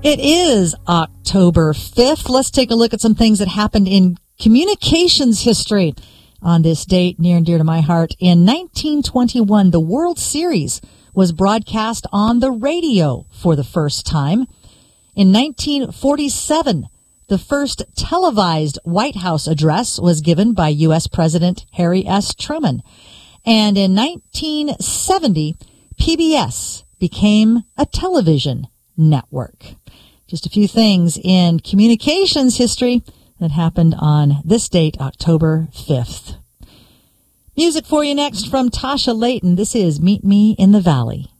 It is October 5th. Let's take a look at some things that happened in communications history on this date near and dear to my heart. In 1921, the World Series was broadcast on the radio for the first time. In 1947, the first televised White House address was given by U.S. President Harry S. Truman. And in 1970, PBS became a television network. Just a few things in communications history that happened on this date, October 5th. Music for you next from Tasha Layton. This is Meet Me in the Valley.